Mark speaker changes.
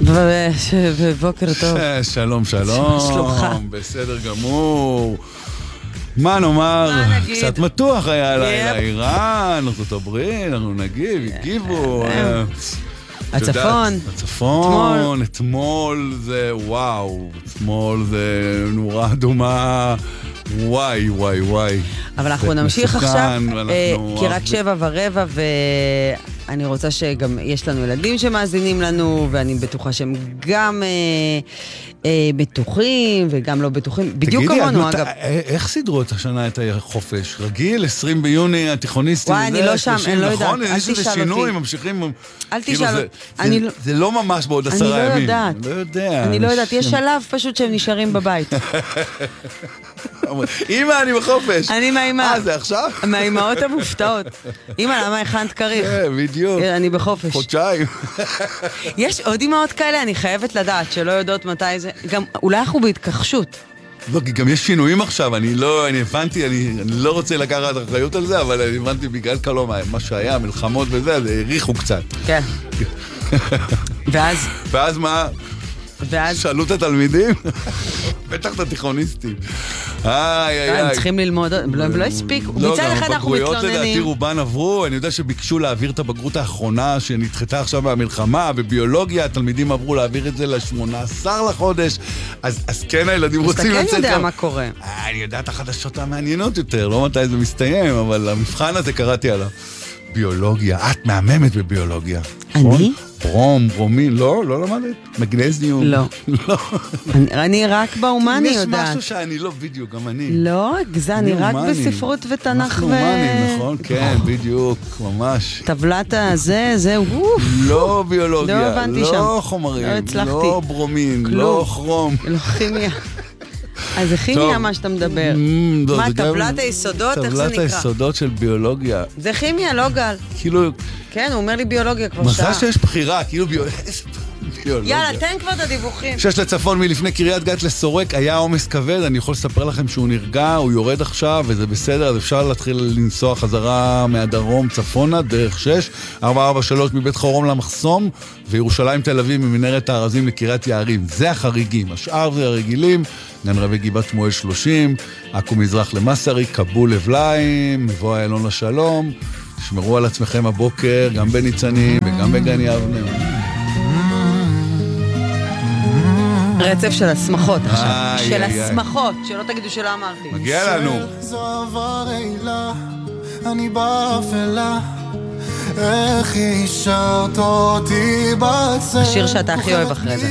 Speaker 1: ובוקר טוב.
Speaker 2: שלום, שלום. בסדר גמור. מה נאמר? קצת מתוח היה לילה. איראן, ארצות הברית, אנחנו הגיבו. הצפון, אתמול זה וואו, אתמול זה נורה אדומה, וואי.
Speaker 1: אבל אנחנו נמשיך עכשיו, כי רק 7:15, ואני רוצה שגם יש לנו ילדים שמאזינים לנו, ואני בטוחה שהם גם בטוחים וגם לא בטוחים, בדיוק כמונו אגב.
Speaker 2: איך סידרו את השנה את החופש? רגיל, 20 ביוני, התיכוניסטים,
Speaker 1: וואי, אני לא שם, אני לא יודעת, אל
Speaker 2: יש איזה שינוי, ממשיכים,
Speaker 1: אל תשאל,
Speaker 2: זה לא ממש בעוד 10 ימים.
Speaker 1: אני לא יודעת, יש שלב פשוט שהם נשארים בבית.
Speaker 2: אמא, אני בחופש.
Speaker 1: אני מהאמא.
Speaker 2: זה עכשיו?
Speaker 1: מהאמאות המופתעות. אמא, למה הכנת כריך?
Speaker 2: בדיוק.
Speaker 1: אני בחופש.
Speaker 2: חודשיים.
Speaker 1: יש עוד אמאות כאלה, אני חייבת לדעת, שלא יודעות מתי זה. גם, אולי אנחנו בהתכחשות.
Speaker 2: לא, כי גם יש שינויים עכשיו, אני הבנתי, אני לא רוצה לקחת אחריות על זה, אבל אני הבנתי בגלל כלום, מה שהיה, מלחמות וזה, זה הריחו קצת.
Speaker 1: כן. ואז?
Speaker 2: ואז מה? שאלו את התלמידים? בטח את התיכוניסטים.
Speaker 1: הם צריכים ללמוד, לא הספיק. מצד אחד אנחנו מתלוננים.
Speaker 2: בגרויות לדעתי רובן עברו, אני יודע שביקשו להעביר את הבגרות האחרונה שנדחתה עכשיו מהמלחמה, וביולוגיה, התלמידים עברו להעביר את זה ל-18 לחודש, אז כן הילדים רוצים לצאת.
Speaker 1: אז אתה כן יודע מה קורה.
Speaker 2: אני יודע את החדשות המעניינות יותר, לא מתי זה מסתיים, אבל המבחן הזה קראתי עליו. ביולוגיה, את מהממת בביולוגיה.
Speaker 1: אני?
Speaker 2: ברומין, לא למדת? מגנזיום?
Speaker 1: לא. אני רק באומני יודעת.
Speaker 2: יש משהו שאני לא, בדיוק, גם אני.
Speaker 1: לא, זה אני רק בספרות ותנ"ך
Speaker 2: אנחנו אומנים, נכון? כן, בדידיוק, ממש.
Speaker 1: טבלת הזה, זה ווף.
Speaker 2: לא ביולוגיה,
Speaker 1: לא הבנתי שם.
Speaker 2: לא חומרים, לא ברומין, לא כרום.
Speaker 1: לא כימיה. אז זה כימיה מה שאתה מדבר. מה, טבלת היסודות? איך זה נקרא?
Speaker 2: טבלת היסודות של ביולוגיה.
Speaker 1: זה כימיה, לא גל.
Speaker 2: כאילו...
Speaker 1: כן, הוא אומר לי ביולוגיה כבר שעה.
Speaker 2: מזל שיש בחירה, כאילו ביולוגיה.
Speaker 1: יאללה, תן כבר את הדיווחים.
Speaker 2: 6 לצפון מלפני קריית גת לסורק, היה עומס כבד, אני יכול לספר לכם שהוא נרגע, הוא יורד עכשיו, וזה בסדר, אז אפשר להתחיל לנסוע חזרה מהדרום צפונה, דרך 6, 443 מבית חורום למחסום, וירושלים תל אביב ממנהרת הארזים לקריית יערים. זה החריגים, השאר זה הרגילים, גן רבי גבעת שמואל 30, עכו מזרח למסרי, קבול לבליים, מבוא איילון לשלום, שמרו על עצמכם הבוקר, גם בניצנים וגם בגן יבנה.
Speaker 1: רצף של הסמכות עכשיו. של הסמכות, שלא תגידו שלא אמרתי.
Speaker 2: מגיע לנו.
Speaker 3: אני באפלה, איך אישרת אותי בצל.
Speaker 1: השיר שאתה הכי אוהב אחרי זה.